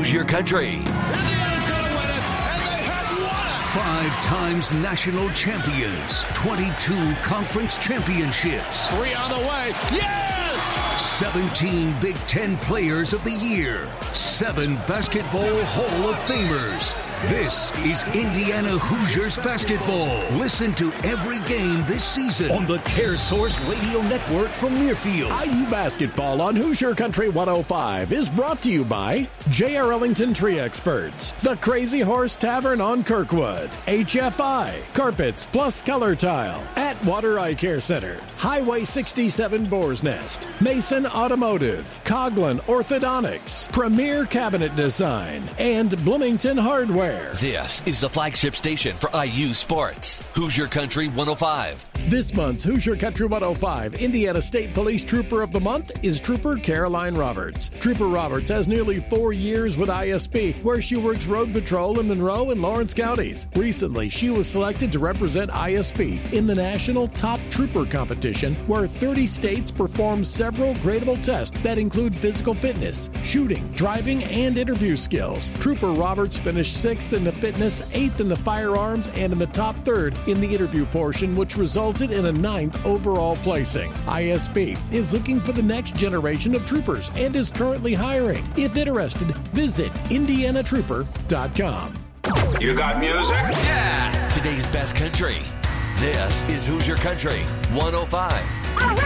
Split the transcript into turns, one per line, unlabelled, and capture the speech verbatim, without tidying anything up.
Hoosier Country.
Indiana's going to win it, and they have won it.
Five times national champions, twenty-two conference championships.
Three on the way. Yes!
seventeen Big Ten Players of the Year. Seven Basketball Hall of Famers. This is Indiana Hoosiers basketball. Listen to every game this season on the CareSource Radio Network from Learfield.
I U Basketball on Hoosier Country one oh five is brought to you by J R. Ellington Tree Experts, The Crazy Horse Tavern on Kirkwood, H F I, Carpets Plus Color Tile, Atwater Eye Care Center, Highway sixty-seven Boar's Nest, Mason Automotive, Coughlin Orthodontics, Premier Cabinet Design, and Bloomington Hardware.
This is the flagship station for I U Sports. Hoosier Country one oh five.
This month's Hoosier Country one oh five Indiana State Police Trooper of the Month is Trooper Caroline Roberts. Trooper Roberts has nearly four years with I S P, where she works road patrol in Monroe and Lawrence counties. Recently, she was selected to represent I S P in the National Top Trooper Competition, where thirty states perform several gradable tests that include physical fitness, shooting, driving, and interview skills. Trooper Roberts finished sixth in the fitness, eighth in the firearms, and in the top third in the interview portion, which resulted in a ninth overall placing. I S P is looking for the next generation of troopers and is currently hiring. If interested, visit indiana trooper dot com.
You got music?
Yeah! Today's best country. This is Hoosier Country one oh five.